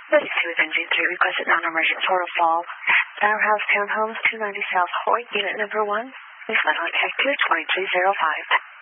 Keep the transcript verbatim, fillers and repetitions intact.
thirty-two is N G three, requested non-emergent Tortoise Falls. Tower House Townhomes, two ninety South Hoyt, unit number one. Please contact two two three zero five.